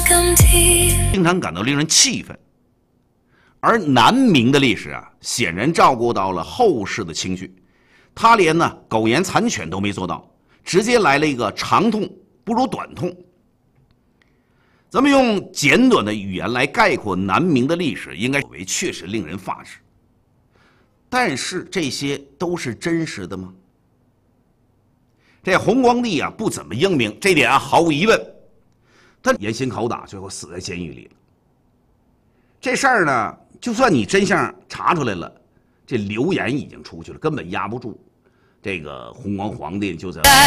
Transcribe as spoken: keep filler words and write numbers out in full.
经常感到令人气愤。而南明的历史啊，显然照顾到了后世的情绪，他连呢苟延残喘都没做到，直接来了一个长痛不如短痛。咱们用简短的语言来概括南明的历史，应该为确实令人发指。但是这些都是真实的吗？这弘光帝啊不怎么英明，这点啊毫无疑问。他严刑拷打，最后死在监狱里了。这事儿呢，就算你真相查出来了，这流言已经出去了，根本压不住。这个弘光皇帝就在